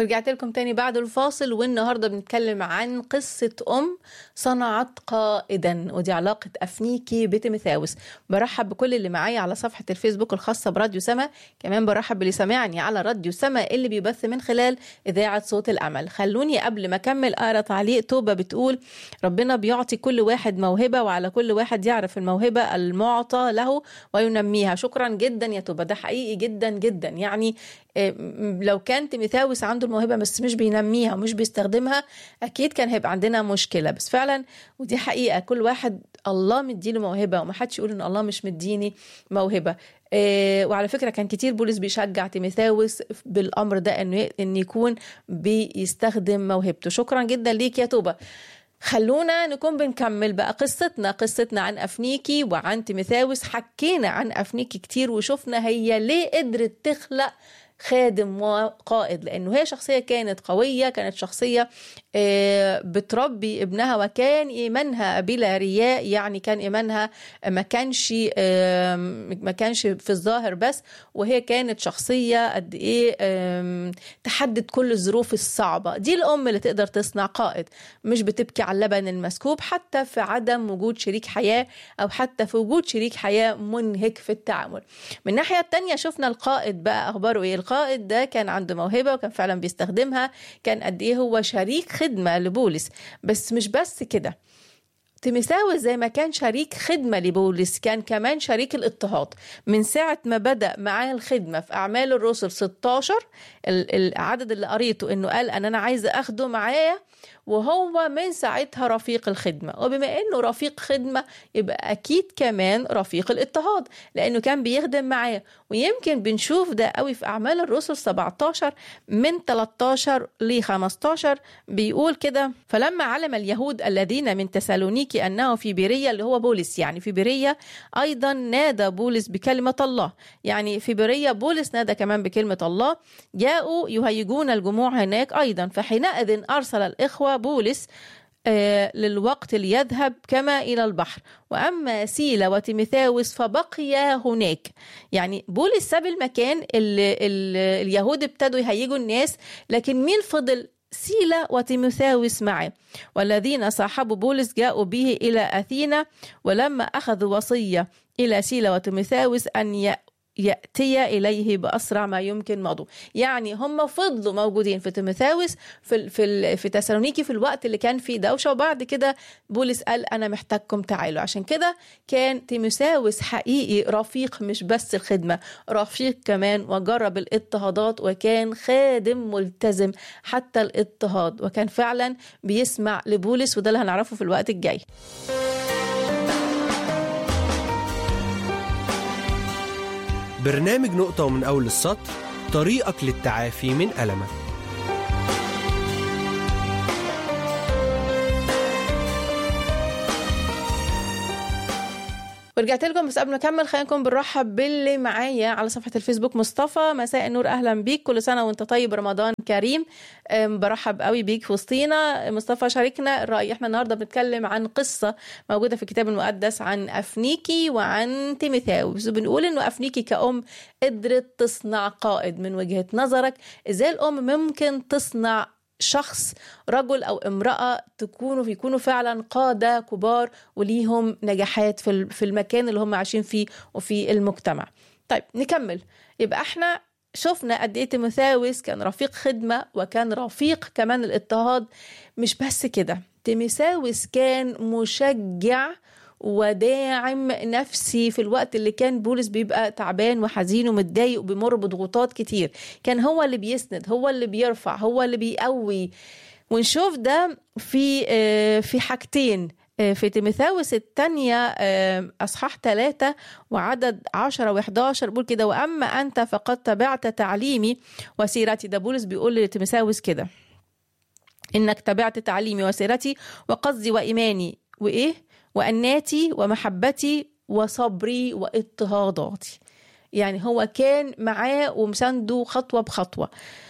ورجعت لكم تاني بعد الفاصل، والنهاردة بنتكلم عن قصة صنعت قائدا، ودي علاقة أفنيكي بتيموثاوس. برحب بكل اللي معايا على صفحة الفيسبوك الخاصة براديو سما، كمان برحب باللي سمعني على راديو سما اللي بيبث من خلال إذاعة صوت الأمل. خلوني قبل ما أكمل أقرأ تعليق توبة بتقول: ربنا بيعطي كل واحد موهبة، وعلى كل واحد يعرف الموهبة المعطى له وينميها. شكرا جدا يا توبة، ده حقيقي جدا جدا. يعني لو كان تيموثاوس عنده الموهبة بس مش بينميها ومش بيستخدمها، أكيد كان هيبقى عندنا مشكلة. بس فعلا ودي حقيقة، كل واحد الله مديله موهبة، وما حدش يقول إن الله مش مديني موهبة. وعلى فكرة كان كتير بولس بيشجع تيموثاوس بالأمر ده، إنه يكون بيستخدم موهبته. شكرا جدا ليك يا توبة. خلونا نكون بنكمل بقى قصتنا عن أفنيكي وعن تيموثاوس. حكينا عن أفنيكي كتير وشفنا هي ليه قدرت تخلق خادم وقائد، لأنه هي شخصية كانت قوية، كانت شخصية بتربي ابنها، وكان إيمانها بلا رياء. يعني كان إيمانها ما كانش في الظاهر بس، وهي كانت شخصية قد إيه تحدد كل الظروف الصعبة. دي الأم اللي تقدر تصنع قائد، مش بتبكي على اللبن المسكوب حتى في عدم وجود شريك حياة، أو حتى في وجود شريك حياة منهك في التعامل. من الناحية التانية شفنا القائد بقى أخباره إيه. القائد ده كان عنده موهبة وكان فعلا بيستخدمها، كان قد إيه هو شريك خدمة لبولس. بس مش بس كده، تيموثاوس زي ما كان شريك خدمة لبولس كان كمان شريك الاضطهاد. من ساعة ما بدأ معاه الخدمة في أعمال الرسل 16 العدد اللي قريته إنه قال أنا عايز أخده معايا، وهو من ساعتها رفيق الخدمة. وبما إنه رفيق خدمة يبقى أكيد كمان رفيق الاضطهاد، لأنه كان بيخدم معاه. ويمكن بنشوف ده قوي في أعمال الرسل 17 من 13 ل 15 بيقول كده: فلما علم اليهود الذين من تسالونيكي أنه في بيرية، اللي هو بولس يعني في بيرية، أيضا نادى بولس بكلمة الله. يعني في بيرية بولس نادى كمان بكلمة الله. جاءوا يهيجون الجموع هناك أيضا، فحينئذ أرسل الإخوة بولس للوقت ليذهب كما إلى البحر، وأما سيلا وتيموثاوس فبقيا هناك. يعني بولس ساب المكان اللي اليهود ابتدوا يهيجوا الناس، لكن مين فضل؟ سيلا وتيموثاوس معه. والذين صاحبوا بولس جاءوا به إلى أثينا، ولما أخذوا وصية إلى سيلا وتيموثاوس أن يأتي إليه بأسرع ما يمكن مضوا. يعني هم فضلوا موجودين في تيموثاوس في تسالونيكي في الوقت اللي كان فيه دوشة، وبعد كده بولس قال أنا محتاجكم تعالوا. عشان كده كان تيموثاوس حقيقي رفيق، مش بس الخدمة، رفيق كمان، وجرب الاضطهادات، وكان خادم ملتزم حتى الاضطهاد، وكان فعلا بيسمع لبولس، وده اللي هنعرفه في الوقت الجاي. برنامج نقطة ومن أول السطر، طريقك للتعافي من ألمك. ورجعت لكم. بس قبل ما اكمل خلينا نكون بنرحب باللي معايا على صفحه الفيسبوك. مصطفى، مساء النور، اهلا بيك، كل سنه وانت طيب، رمضان كريم. برحب قوي بيك في وسطينا. مصطفى شاركنا الراي. احنا النهارده بنتكلم عن قصه موجوده في الكتاب المقدس عن أفنيكي وعن تيموثاوس، وبنقول انه أفنيكي كأم قدرت تصنع قائد. من وجهه نظرك ازاي الام ممكن تصنع شخص، رجل أو امرأة، يكونوا فعلا قادة كبار وليهم نجاحات في المكان اللي هم عايشين فيه وفي المجتمع؟ طيب نكمل. يبقى احنا شفنا قد ايه تيموثاوس كان رفيق خدمة، وكان رفيق كمان الاضطهاد. مش بس كده، تيموثاوس كان مشجع وداعم نفسي في الوقت اللي كان بولس بيبقى تعبان وحزين ومتضايق وبيمر بضغوطات كتير. كان هو اللي بيسند، هو اللي بيرفع، هو اللي بيقوي. ونشوف ده في حاجتين في تيموثاوس الثانية أصحاح 3 وعدد 10 و11 بيقول كده: وأما أنت فقد تبعت تعليمي وسيرتي. ده بولس بيقول لتيموثاوس كده: إنك تبعت تعليمي وسيرتي وقصدي وإيماني وأناتي ومحبتي وصبري واضطهاداتي. يعني هو كان معاه ومسانده خطوة بخطوة.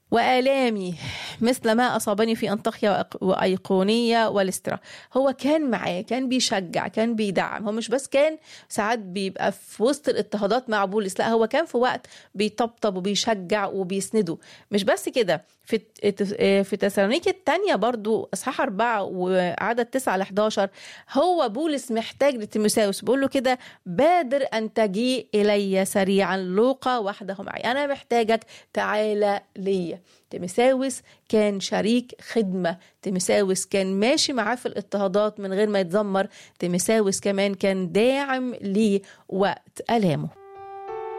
وآلامي مثل ما أصابني في أنطاكيا وأيقونية ولسترا. هو كان معاه، كان بيشجع، كان بيدعم. هو مش بس كان ساعات بيبقى في وسط الاضطهادات مع بولس، لا هو كان في وقت بيطبطب وبيشجع وبيسنده. مش بس كده، في تسالونيكي الثانية برضو أصحاح 4 وعدد 9-11 هو بولس محتاج لتيموثاوس، بيقول له كده: بادر أن تجيء إلي سريعا، لوقا وحده معي، أنا محتاجك، تعالى لي. تيموثاوس كان شريك خدمة، تيموثاوس كان ماشي معاه في الاضطهادات من غير ما يتذمر، تيموثاوس كمان كان داعم ليه وقت آلامه.